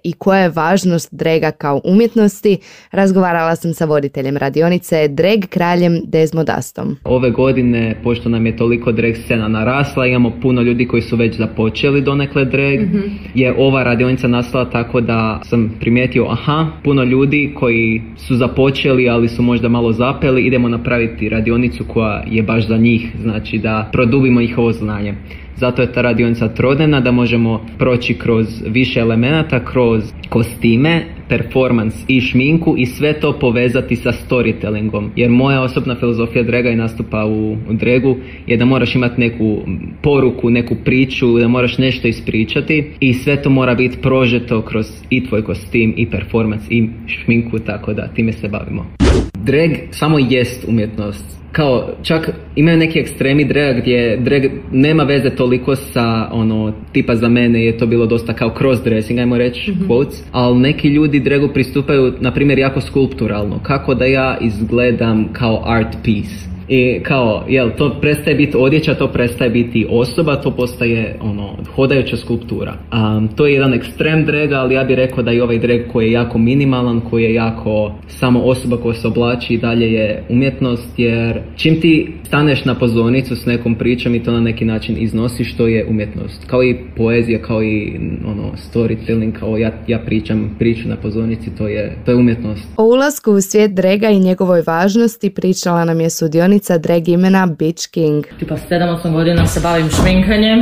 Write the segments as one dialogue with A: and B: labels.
A: i koja je važnost draga kao umjetnosti, razgovarala sam sa voditeljem radionice Drag kraljem Desmodastom.
B: Ove godine, pošto nam je toliko drag scena narasla, imamo puno ljudi koji su već započeli donekle drag, je ova radionica nastala tako da sam primijetio, puno ljudi koji su započeli, ali su možda malo zapeli, idemo napraviti radionicu koja je baš za njih, znači da produbimo njihovo znanje. Zato je ta radionica trodnevna, da možemo proći kroz više elemenata, kroz kostime, performance i šminku i sve to povezati sa storytellingom. Jer moja osobna filozofija draga i nastupa u dragu je da moraš imati neku poruku, neku priču, da moraš nešto ispričati i sve to mora biti prožeto kroz i tvoj kostim i performance i šminku, tako da time se bavimo. Drag samo jest umjetnost. Kao, čak imaju neki ekstremi draga gdje drag nema veze toliko sa, tipa za mene je to bilo dosta kao cross-dressing, ajmo reći, quotes, ali neki ljudi dragu pristupaju, na primjer, jako skulpturalno, kako da ja izgledam kao art piece. I kao, to prestaje biti odjeća, to prestaje biti osoba, to postaje hodajuća skulptura. To je jedan ekstrem draga, ali ja bih rekao da i ovaj drag koji je jako minimalan, koji je jako samo osoba koja se oblači i dalje je umjetnost, jer čim ti staneš na pozornicu s nekom pričom i to na neki način iznosiš, to je umjetnost. Kao i poezija, kao i storytelling, kao ja pričam priču na pozornici, to je umjetnost.
A: O ulasku u svijet draga i njegovoj važnosti pričala nam je sudionica drag imena Bitch King.
C: Tipa 7-8 godina se bavim šminkanjem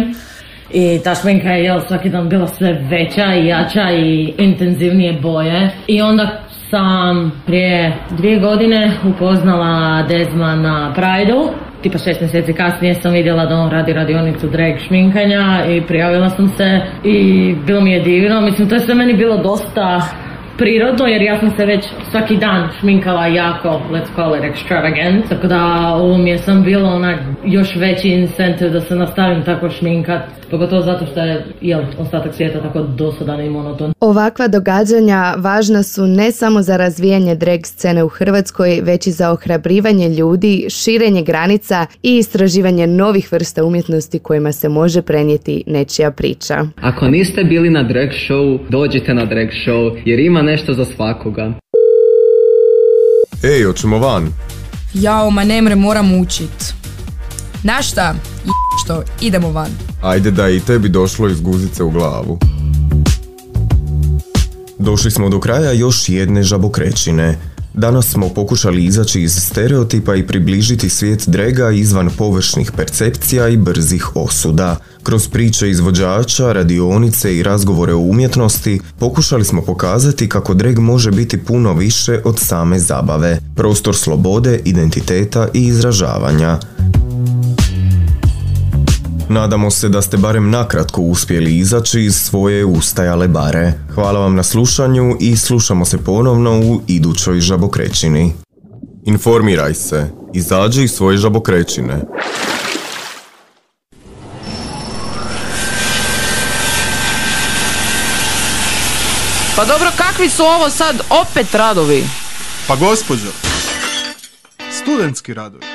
C: i ta šminka je svaki dan bila sve veća i jača i intenzivnije boje. I onda sam prije 2 godine upoznala Desma na Prideu. Tipa 6 mjeseci kasnije sam vidjela da on radi radionicu drag šminkanja i prijavila sam se i bilo mi je divno. Mislim, to je sve meni bilo dosta prirodno, jer ja sam se već svaki dan šminkala jako, let's call it extravagant, tako da ovo mi je sam bilo još veći incentive da se nastavim tako šminkat, pogotovo zato što je ostatak svijeta tako dosadan i monoton.
A: Ovakva događanja važna su ne samo za razvijanje drag scene u Hrvatskoj, već i za ohrabrivanje ljudi, širenje granica i istraživanje novih vrsta umjetnosti kojima se može prenijeti nečija priča.
B: Ako niste bili na drag show, dođite na drag show, jer ima nešto za svakoga.
D: Ej, hoćemo van?
E: Jao, ma ne mre, moram učit. Znaš šta? Što, idemo van.
D: Ajde da i tebi došlo iz guzice u glavu. Došli smo do kraja još jedne žabokrećine. Danas smo pokušali izaći iz stereotipa i približiti svijet draga izvan površnih percepcija i brzih osuda. Kroz priče izvođača, radionice i razgovore o umjetnosti pokušali smo pokazati kako drag može biti puno više od same zabave, prostor slobode, identiteta i izražavanja. Nadamo se da ste barem nakratko uspjeli izaći iz svoje ustajale bare. Hvala vam na slušanju i slušamo se ponovno u idućoj žabokrećini. Informiraj se, izađi iz svoje žabokrećine.
F: Pa dobro, kakvi su ovo sad opet radovi?
G: Pa gospođo, studentski radovi.